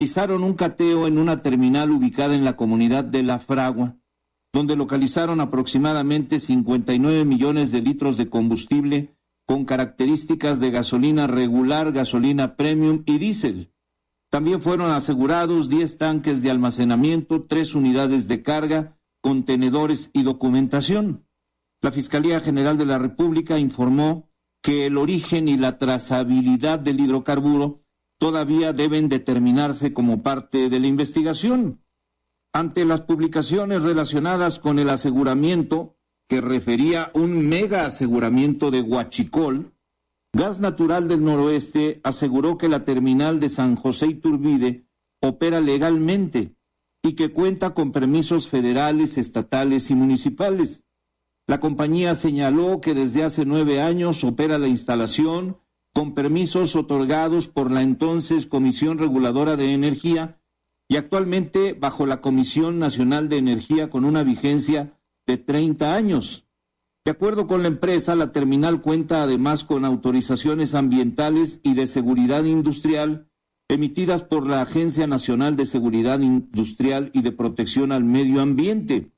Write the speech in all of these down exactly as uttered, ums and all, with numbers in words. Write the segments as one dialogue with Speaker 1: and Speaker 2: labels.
Speaker 1: realizaron un cateo en una terminal ubicada en la comunidad de La Fragua, donde localizaron aproximadamente cincuenta y nueve millones de litros de combustible con características de gasolina regular, gasolina premium y diésel. También fueron asegurados diez tanques de almacenamiento, tres unidades de carga, contenedores y documentación. La Fiscalía General de la República informó que el origen y la trazabilidad del hidrocarburo todavía deben determinarse como parte de la investigación. Ante las publicaciones relacionadas con el aseguramiento, que refería un mega aseguramiento de Huachicol, Gas Natural del Noroeste aseguró que la terminal de San José Iturbide opera legalmente y que cuenta con permisos federales, estatales y municipales. La compañía señaló que desde hace nueve años opera la instalación con permisos otorgados por la entonces Comisión Reguladora de Energía y actualmente bajo la Comisión Nacional de Energía con una vigencia de treinta años. De acuerdo con la empresa, la terminal cuenta además con autorizaciones ambientales y de seguridad industrial emitidas por la Agencia Nacional de Seguridad Industrial y de Protección al Medio Ambiente.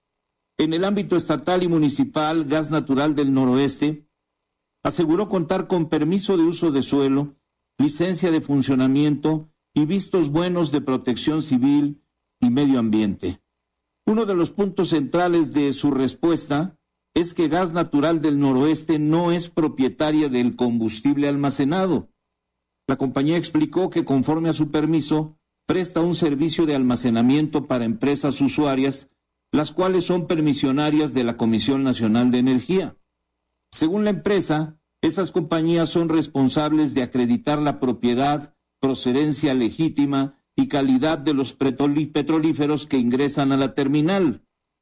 Speaker 1: En el ámbito estatal y municipal, Gas Natural del Noroeste aseguró contar con permiso de uso de suelo, licencia de funcionamiento y vistos buenos de protección civil y medio ambiente. Uno de los puntos centrales de su respuesta es que Gas Natural del Noroeste no es propietaria del combustible almacenado. La compañía explicó que conforme a su permiso, presta un servicio de almacenamiento para empresas usuarias, las cuales son permisionarias de la Comisión Nacional de Energía. Según la empresa, esas compañías son responsables de acreditar la propiedad, procedencia legítima y calidad de los petrolíferos que ingresan a la terminal.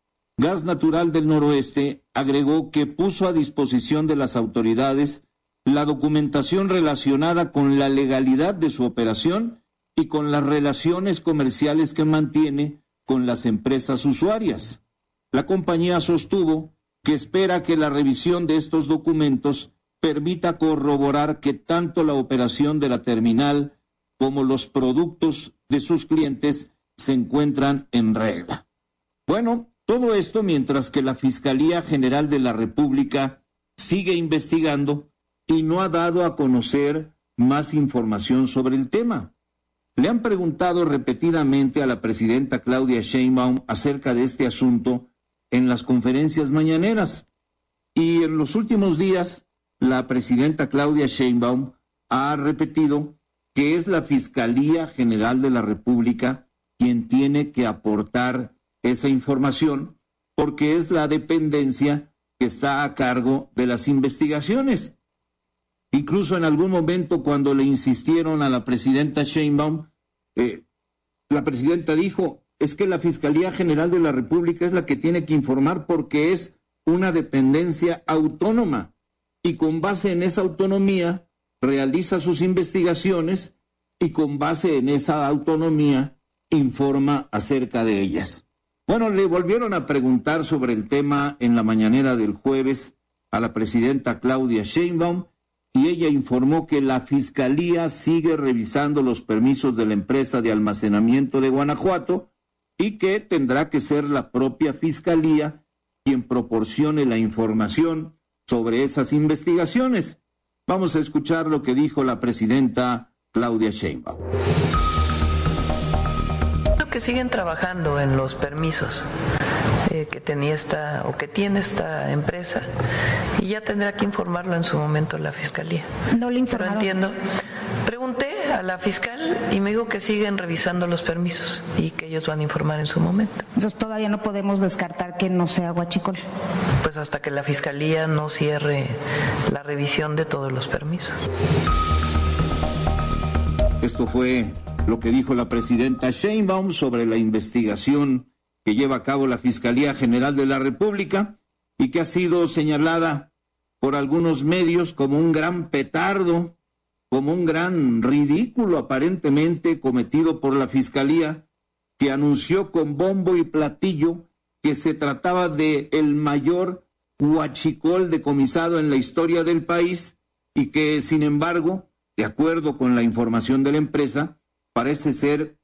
Speaker 1: Gas Natural del Noroeste agregó que puso a disposición de las autoridades la documentación relacionada con la legalidad de su operación y con las relaciones comerciales que mantiene con las empresas usuarias. La compañía sostuvo que espera que la revisión de estos documentos permita corroborar que tanto la operación de la terminal como los productos de sus clientes se encuentran en regla. Bueno, todo esto mientras que la Fiscalía General de la República sigue investigando y no ha dado a conocer más información sobre el tema. Le han preguntado repetidamente a la presidenta Claudia Sheinbaum acerca de este asunto en las conferencias mañaneras. Y en los últimos días, la presidenta Claudia Sheinbaum ha repetido que es la Fiscalía General de la República quien tiene que aportar esa información, porque es la dependencia que está a cargo de las investigaciones. Incluso en algún momento, cuando le insistieron a la presidenta Sheinbaum, eh, la presidenta dijo, es que la Fiscalía General de la República es la que tiene que informar porque es una dependencia autónoma y con base en esa autonomía realiza sus investigaciones y con base en esa autonomía informa acerca de ellas. Bueno, le volvieron a preguntar sobre el tema en la mañanera del jueves a la presidenta Claudia Sheinbaum y ella informó que la Fiscalía sigue revisando los permisos de la empresa de almacenamiento de Guanajuato y que tendrá que ser la propia Fiscalía quien proporcione la información sobre esas investigaciones. Vamos a escuchar lo que dijo la presidenta Claudia Sheinbaum.
Speaker 2: Que siguen trabajando en los permisos eh, que tenía esta o que tiene esta empresa y ya tendrá que informarlo en su momento la Fiscalía.
Speaker 3: No le informaron.
Speaker 2: Pero entiendo. Pregunté a la fiscal y me dijo que siguen revisando los permisos y que ellos van a informar en su momento.
Speaker 3: Entonces todavía no podemos descartar que no sea Huachicol.
Speaker 2: Pues hasta que la Fiscalía no cierre la revisión de todos los permisos.
Speaker 1: Esto fue lo que dijo la presidenta Sheinbaum sobre la investigación que lleva a cabo la Fiscalía General de la República y que ha sido señalada por algunos medios como un gran petardo, como un gran ridículo aparentemente cometido por la Fiscalía, que anunció con bombo y platillo que se trataba de el mayor huachicol decomisado en la historia del país y que, sin embargo, de acuerdo con la información de la empresa, parece ser